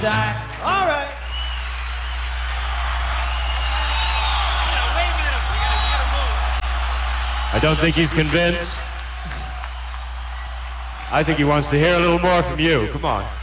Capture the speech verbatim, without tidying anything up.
Die. All right. I don't think he's convinced. I think he wants to hear a little more from you. Come on.